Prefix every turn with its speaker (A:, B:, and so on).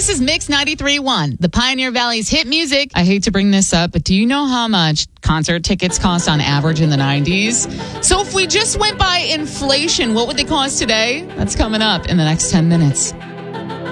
A: This is Mix 93.1, the Pioneer Valley's hit music. I hate to bring this up, but do you know how much concert tickets cost on average in the 90s? So if we just went by inflation, what would they cost today? That's coming up in the next 10 minutes.